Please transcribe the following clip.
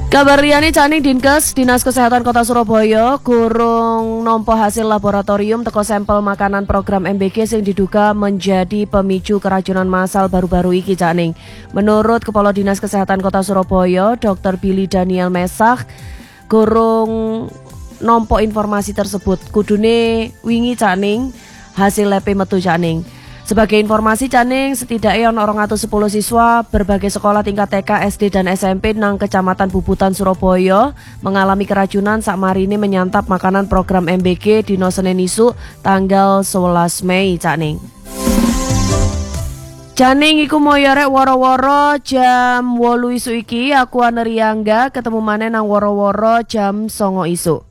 Kabar liyane Caning Dinkes Dinas Kesehatan Kota Surabaya gurung nampa hasil laboratorium teko sampel makanan program MBG sing diduga menjadi pemicu keracunan massal baru-baru iki Caning. Menurut Kepala Dinas Kesehatan Kota Surabaya, Dr. Billy Daniel Mesach, gurung nampa informasi tersebut. Kudune wingi Caning hasil lab metu Caning. Sebagai informasi Caning, setidaknya ono 210 siswa berbagai sekolah tingkat TK, SD, dan SMP nang Kecamatan Bubutan, Surabaya mengalami keracunan sakmarine menyantap makanan program MBG dino Senin isuk tanggal 11 Mei Caning. Caning iku moyo rek woro-woro jam 8 isuk iki aku Aneriangga ketemu maneh nang woro-woro jam 9 isuk.